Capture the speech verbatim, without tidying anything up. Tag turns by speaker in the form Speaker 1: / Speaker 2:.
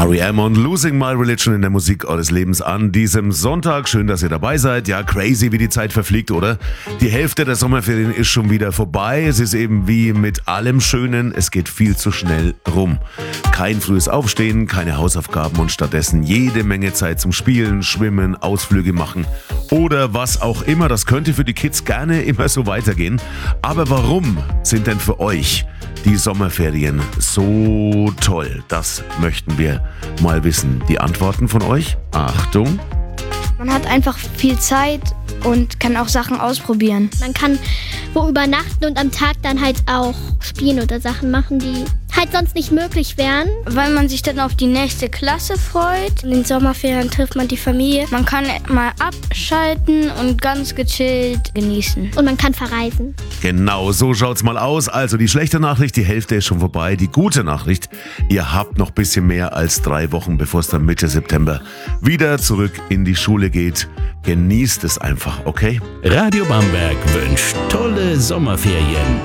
Speaker 1: R E M und Losing My Religion in der Musik eures Lebens an diesem Sonntag. Schön, dass ihr dabei seid. Ja, crazy, wie die Zeit verfliegt, oder? Die Hälfte der Sommerferien ist schon wieder vorbei. Es ist eben wie mit allem Schönen, es geht viel zu schnell rum. Kein frühes Aufstehen, keine Hausaufgaben und stattdessen jede Menge Zeit zum Spielen, Schwimmen, Ausflüge machen oder was auch immer. Das könnte für die Kids gerne immer so weitergehen. Aber warum sind denn für euch die Sommerferien so toll? Das möchten wir mal wissen. Die Antworten von euch? Achtung!
Speaker 2: Man hat einfach viel Zeit und kann auch Sachen ausprobieren.
Speaker 3: Man kann wo übernachten und am Tag dann halt auch spielen oder Sachen machen, die halt sonst nicht möglich wären.
Speaker 2: Weil man sich dann auf die nächste Klasse freut. In den Sommerferien trifft man die Familie. Man kann mal abschalten und ganz gechillt genießen.
Speaker 3: Und man kann verreisen.
Speaker 1: Genau, so schaut's mal aus. Also die schlechte Nachricht, die Hälfte ist schon vorbei. Die gute Nachricht, ihr habt noch ein bisschen mehr als drei Wochen, bevor es dann Mitte September wieder zurück in die Schule geht. Genießt es einfach, okay?
Speaker 4: Radio Bamberg wünscht tolle Sommerferien.